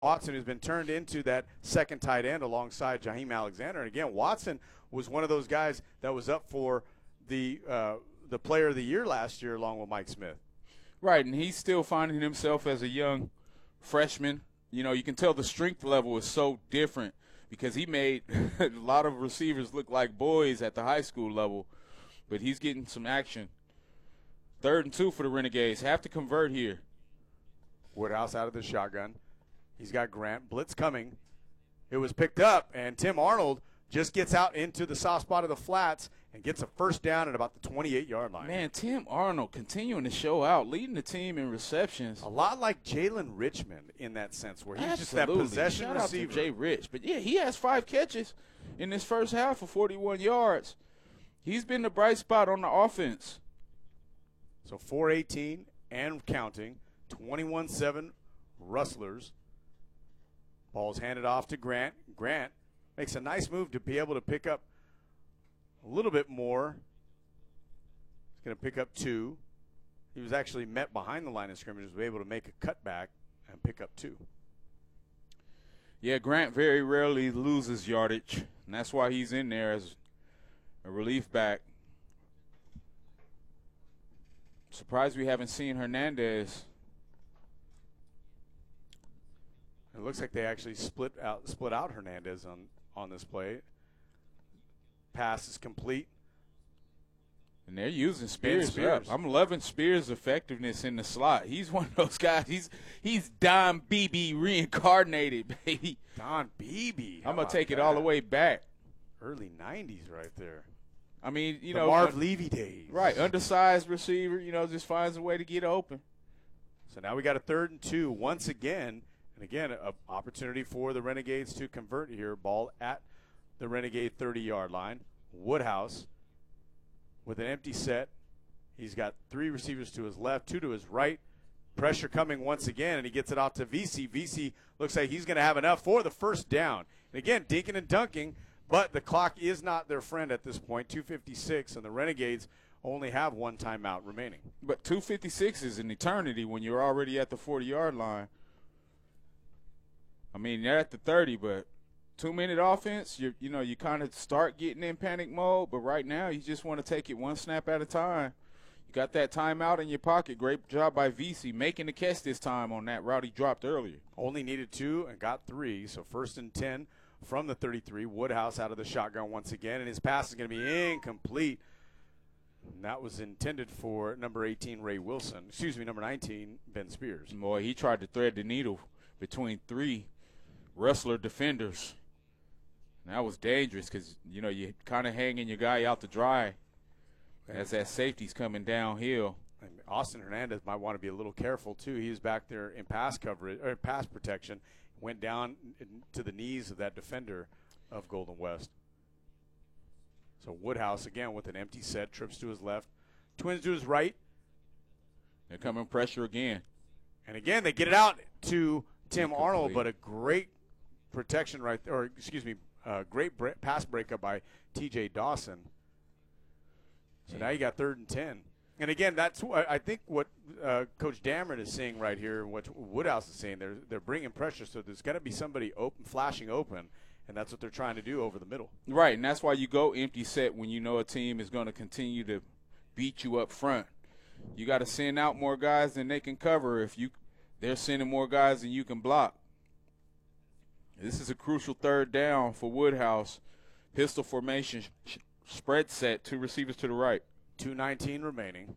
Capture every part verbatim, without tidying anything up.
Watson, who's been turned into that second tight end alongside Jaheim Alexander. And again, Watson was one of those guys that was up for the uh, the player of the year last year along with Mike Smith. Right, and he's still finding himself as a young freshman. You know, you can tell the strength level is so different because he made a lot of receivers look like boys at the high school level, but he's getting some action. Third and two for the Renegades. Have to convert here. Woodhouse out of the shotgun. He's got Grant. Blitz coming. It was picked up, and Tim Arnold just gets out into the soft spot of the flats and gets a first down at about the twenty-eight-yard line. Man, Tim Arnold continuing to show out, leading the team in receptions. A lot like Jalen Richmond in that sense, where he's Absolutely. just that possession Shout receiver. Out to Jay Rich. But, yeah, he has five catches in this first half for forty-one yards. He's been the bright spot on the offense. So four eighteen and counting, twenty-one seven Rustlers. Ball's handed off to Grant. Grant makes a nice move to be able to pick up a little bit more. He's going to pick up two. He was actually met behind the line of scrimmage, was able to make a cutback and pick up two. Yeah, Grant very rarely loses yardage, and that's why he's in there as a relief back. Surprised we haven't seen Hernandez. It looks like they actually split out split out Hernandez on, on this play. Pass is complete. And they're using Spears, Spears. up. I'm loving Spears' effectiveness in the slot. He's one of those guys. He's he's Don Beebe reincarnated, baby. Don Beebe. I'm going to take it all the way back. Early nineties right there. I mean, you the know. Marv Levy days. Right, undersized receiver, you know, just finds a way to get open. So now we got a third and two once again. And again, an opportunity for the Renegades to convert here. Ball at the Renegade thirty-yard line. Woodhouse with an empty set. He's got three receivers to his left, two to his right. Pressure coming once again, and he gets it off to V C. V C looks like he's going to have enough for the first down. And again, dinking and dunking, but the clock is not their friend at this point, two fifty-six, and the Renegades only have one timeout remaining. But two fifty-six is an eternity when you're already at the forty-yard line. I mean, they're at the thirty, but two-minute offense, you you know, you kind of start getting in panic mode, but right now you just want to take it one snap at a time. You got that timeout in your pocket. Great job by V C making the catch this time on that route he dropped earlier. Only needed two and got three, so first and ten from the thirty-three. Woodhouse out of the shotgun once again, and his pass is going to be incomplete. And that was intended for number eighteen, Ray Wilson. Excuse me, number nineteen, Ben Spears. Boy, he tried to thread the needle between three wrestler defenders. And that was dangerous because, you know, you kind of hanging your guy out to dry as that safety's coming downhill. And Austin Hernandez might want to be a little careful, too. He was back there in pass coverage or pass protection, went down to the knees of that defender of Golden West. So Woodhouse, again, with an empty set, trips to his left. Twins to his right. They're coming pressure again. And, again, they get it out to Tim Incomplete. Arnold, but a great protection right there, or excuse me, uh, great bre- pass breakup by T J Dawson. So now you got third and ten. And again, that's what I think what uh, Coach Dameron is saying right here, and what Woodhouse is saying. They're they're bringing pressure, so there's got to be somebody open, flashing open, and that's what they're trying to do over the middle. Right, and that's why you go empty set when you know a team is going to continue to beat you up front. You got to send out more guys than they can cover. If you they're sending more guys than you can block. This is a crucial third down for Woodhouse. Pistol formation, sh- spread set, two receivers to the right. two nineteen remaining.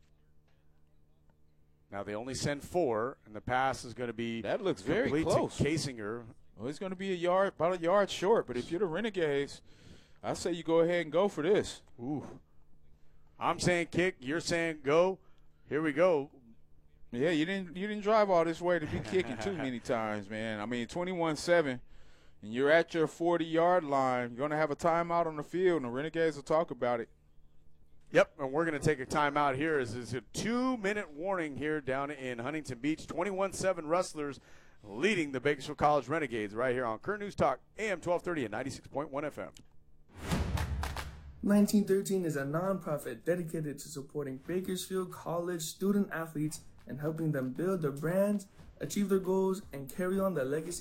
Now they only send four, and the pass is going to be that looks very complete close. to Kasinger. Well, it's going to be a yard, about a yard short. But if you're the Renegades, I say you go ahead and go for this. Ooh, I'm saying kick. You're saying go. Here we go. Yeah, you didn't you didn't drive all this way to be kicking too many times, man. I mean, twenty-one seven, and you're at your forty-yard line. You're going to have a timeout on the field, and the Renegades will talk about it. Yep, and we're going to take a timeout here. This is a two-minute warning here down in Huntington Beach. twenty-one seven Rustlers leading the Bakersfield College Renegades right here on Current News Talk, A M twelve thirty and ninety-six point one F M. nineteen thirteen is a nonprofit dedicated to supporting Bakersfield College student athletes and helping them build their brands, achieve their goals, and carry on the legacy